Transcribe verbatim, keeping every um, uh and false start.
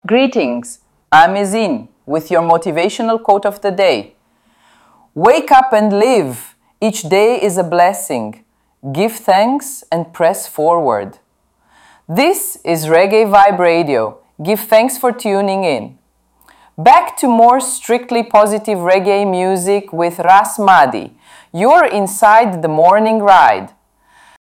Greetings, I'm Izin with your motivational quote of the day. Wake up and live. Each day is a blessing. Give thanks and press forward. This is Reggae Vibe Radio. Give thanks for tuning in. Back to more strictly positive reggae music with Ras Madi. You're inside the morning ride.